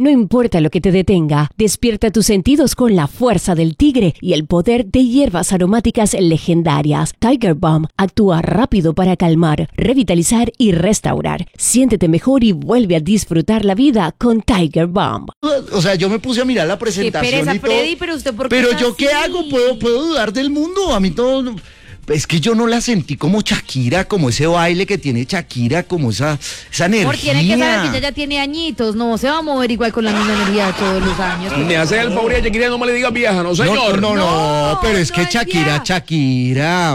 No importa lo que te detenga, despierta tus sentidos con la fuerza del tigre y el poder de hierbas aromáticas legendarias. Tiger Balm actúa rápido para calmar, revitalizar y restaurar. Siéntete mejor y vuelve a disfrutar la vida con Tiger Balm. O sea, yo me puse a mirar la presentación pereza, y todo. Freddy, pero usted ¿por qué Pero es yo así? ¿qué hago? ¿Puedo dudar del mundo? A mí todo... Es que yo no la sentí como Shakira, como ese baile que tiene Shakira, como esa energía. Porque tiene que saber que ella ya tiene añitos, no se va a mover igual con la misma energía de todos los años. Me hace el favor y a Shakira no me le diga vieja, no señor. No, pero es que no es vieja. Shakira.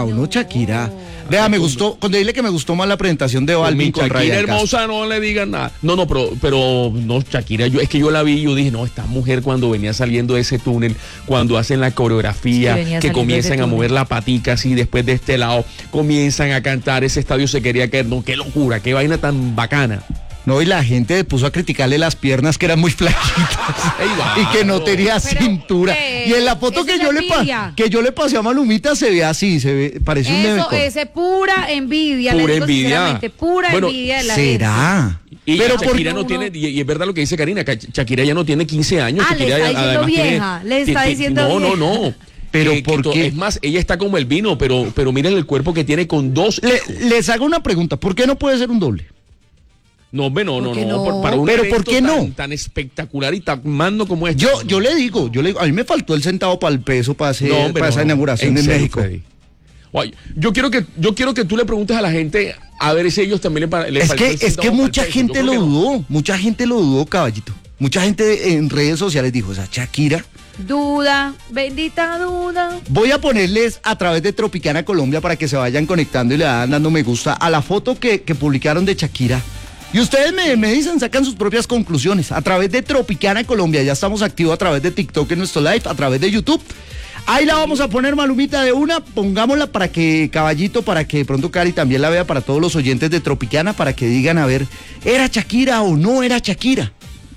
Vea, me gustó, cuando dile que me gustó más la presentación de Balvin con Shakira Ryan hermosa, no le digan nada. No, pero no, Shakira, es que yo la vi y yo dije, no, esta mujer cuando venía saliendo de ese túnel, cuando hacen la coreografía, que comienzan a mover la patica así, después de este lado, comienzan a cantar, ese estadio se quería caer, no, qué locura, qué vaina tan bacana. No, y la gente puso a criticarle las piernas que eran muy flaquitas y que no tenía cintura. Y en la foto que yo le pasé a Malumita se ve así, parece un Eso bebé. es pura envidia. Pura le digo envidia. sinceramente, pura envidia de la ¿será? Y Pero Shakira no tiene, y es verdad lo que dice Karina, que Shakira ya no tiene 15 años. Ah, Shakira le está diciendo además vieja, le está diciendo vieja. No. Pero ¿por qué? Es más, ella está como el vino, pero miren el cuerpo que tiene con dos. Les hago una pregunta, ¿por qué no puede ser un doble? No, hombre, no. Para un Pero evento ¿por qué no? tan espectacular y tan magno como este. Yo le digo, a mí me faltó el centavo para el peso para esa inauguración en México. Freddy. Oye, yo quiero que tú le preguntes a la gente a ver si ellos también le Es faltó el que centavo para mucha el peso. gente Yo lo creo que no. dudó, mucha gente lo dudó, caballito. Mucha gente en redes sociales dijo, o sea, Shakira. Duda, bendita duda. Voy a ponerles a través de Tropicana Colombia para que se vayan conectando y le vayan dando me gusta a la foto que publicaron de Shakira. Y ustedes me dicen, sacan sus propias conclusiones a través de Tropicana Colombia. Ya estamos activos a través de TikTok en nuestro live, a través de YouTube. Ahí la vamos a poner, Malumita, de una. Pongámosla para que, caballito, para que de pronto Cari también la vea, para todos los oyentes de Tropicana, para que digan, a ver, ¿era Shakira o no era Shakira?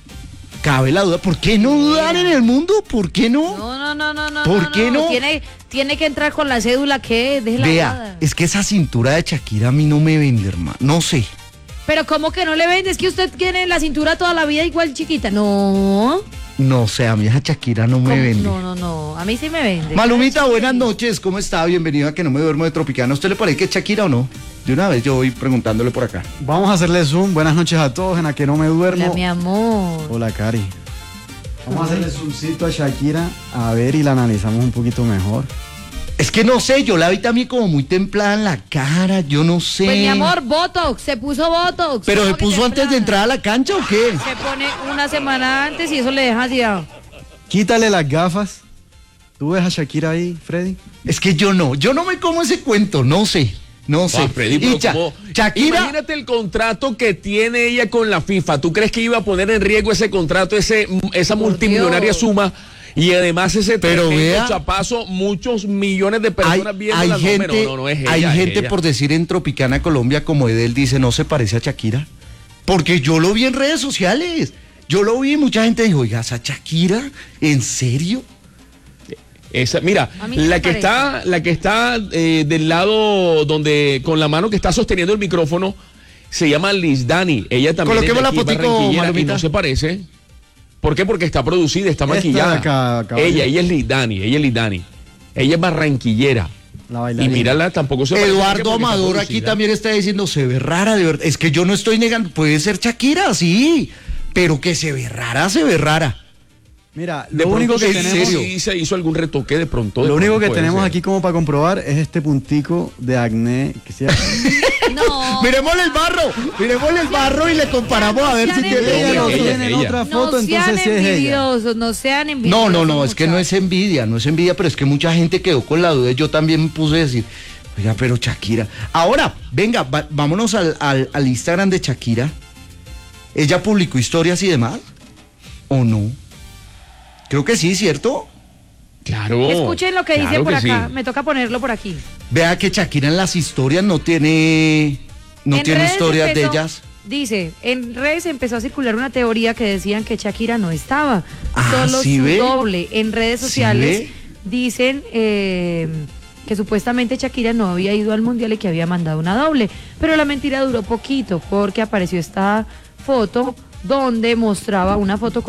Cabe la duda. ¿Por qué no dudar en el mundo? ¿Por qué no? No. ¿Por qué no? Tiene que entrar con la cédula que deje la Vea, nada. es que esa cintura de Shakira a mí no me vende, hermano. No sé. Pero ¿cómo que no le vende? Es que usted tiene la cintura toda la vida igual chiquita. No. No sé, a mí esa Shakira no me vende. No. A mí sí me vende. Malumita, buenas noches. ¿Cómo está? Bienvenido a Que No Me Duermo de Tropicana. ¿A usted le parece que es Shakira o no? De una vez yo voy preguntándole por acá. Vamos a hacerle zoom. Buenas noches a todos en A Que No Me Duermo. Hola, mi amor. Hola, Cari. Vamos a hacerle zoomcito a Shakira a ver y la analizamos un poquito mejor. Es que no sé, yo la vi también como muy templada en la cara, yo no sé. Pues mi amor, Botox, se puso Botox. ¿Pero se ¿Cómo que puso antes de templada? entrar a la cancha o qué? Se pone una semana antes y eso le deja así. Quítale las gafas. ¿Tú ves a Shakira ahí, Freddy? Es que yo no me como ese cuento, no sé. Freddy, Y pero ¿cómo? Shakira, Imagínate el contrato que tiene ella con la FIFA. ¿Tú crees que iba a poner en riesgo ese contrato, esa multimillonaria suma? Y además ese tremendo chapazo, muchos millones de personas viendo la gente, no es ella, hay es gente ella. por decir en Tropicana Colombia, como Edel dice, no se parece a Shakira. Porque yo lo vi en redes sociales. Yo lo vi y mucha gente dijo, oiga, ¿esa Shakira? ¿En serio? Mira, A mí no me la que está del lado donde, con la mano que está sosteniendo el micrófono, se llama Liz Dani. Ella también Coloquemos es de la aquí, fotico, barranquillera, y Malumita. no se parece. ¿Por qué? Porque está producida, está Esta de maquillada. acá, caballero. ella es Liz Dani. Ella es barranquillera. La Y bailarina. mírala, tampoco se parece. Eduardo porque está Amador aquí producida. también está diciendo, se ve rara, de verdad. Es que yo no estoy negando, puede ser Shakira, sí, pero que se ve rara, se ve rara. Mira, De lo único pronto que sí, tenemos... sí se hizo algún retoque de pronto. Lo único que puede tenemos ser. aquí como para comprobar es este puntico de acné que se No. Miremosle el barro y le comparamos a ver si sean tiene... ella lo ella, tiene en ella. otra No foto, sean entonces sí es ella. envidiosos, no sean envidiosos. No, es que no es envidia, pero es que mucha gente quedó con la duda. Yo también me puse a decir, oiga, pero Shakira. Ahora, venga, vámonos al Instagram de Shakira. ¿Ella publicó historias y demás? ¿O no? Creo que sí, ¿cierto? Claro. Escuchen lo que dice claro por que acá, sí. me toca ponerlo por aquí. Vea que Shakira en las historias no tiene En redes historias de empezó- ellas. Dice, en redes empezó a circular una teoría que decían que Shakira no estaba, solo ¿sí su ve? doble. En redes ¿Sí sociales ve? dicen que supuestamente Shakira no había ido al mundial y que había mandado una doble, pero la mentira duró poquito porque apareció esta foto donde mostraba una foto